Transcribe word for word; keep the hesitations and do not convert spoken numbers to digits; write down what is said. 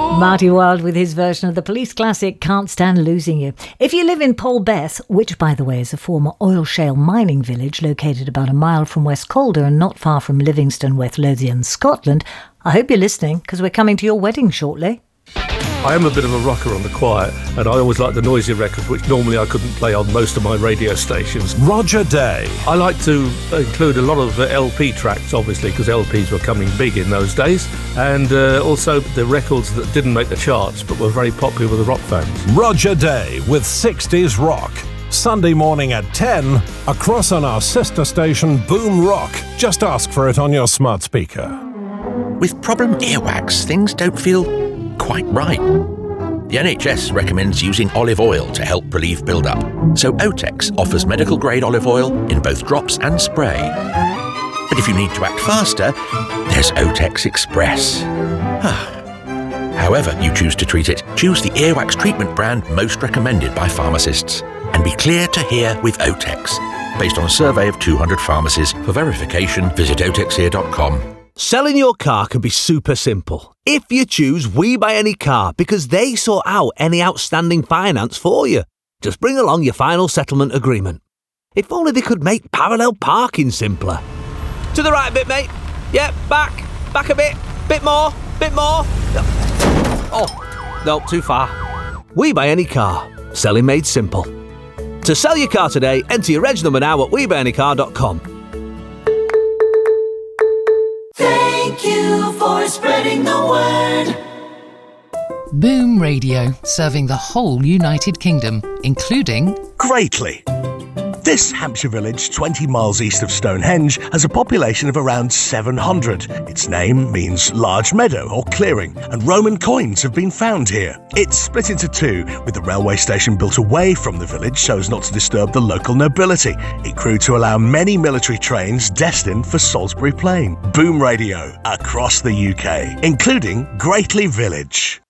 Marty Wilde with his version of the Police classic Can't Stand Losing You. If you live in Polbeth, which by the way is a former oil shale mining village located about a mile from West Calder and not far from Livingston, West Lothian, Scotland, I hope you're listening because we're coming to your wedding shortly. I am a bit of a rocker on the quiet, and I always like the noisy records, which normally I couldn't play on most of my radio stations. Roger Day. I like to include a lot of uh, L P tracks, obviously, because L Ps were coming big in those days, and uh, also the records that didn't make the charts but were very popular with the rock fans. Roger Day with sixties Rock. Sunday morning at ten, across on our sister station Boom Rock. Just ask for it on your smart speaker. With problem earwax, things don't feel quite right. The N H S recommends using olive oil to help relieve build-up, so Otex offers medical-grade olive oil in both drops and spray. But if you need to act faster, there's Otex Express. However you choose to treat it, choose the earwax treatment brand most recommended by pharmacists, and be clear to hear with Otex. Based on a survey of two hundred pharmacies. For verification, visit otex here dot com. Selling your car can be super simple if you choose We Buy Any Car, because they sort out any outstanding finance for you. Just bring along your final settlement agreement. If only they could make parallel parking simpler. To the right a bit, mate. Yep, back. Back a bit. Bit more. Bit more. Oh, no, too far. We Buy Any Car. Selling made simple. To sell your car today, enter your reg number now at we buy any car dot com. Thank you for spreading the word. Boom Radio, serving the whole United Kingdom, including Greatly. This Hampshire village, twenty miles east of Stonehenge, has a population of around seven hundred. Its name means large meadow or clearing, and Roman coins have been found here. It's split into two, with the railway station built away from the village so as not to disturb the local nobility. It grew to allow many military trains destined for Salisbury Plain. Boom Radio across the U K, including Greatly Village.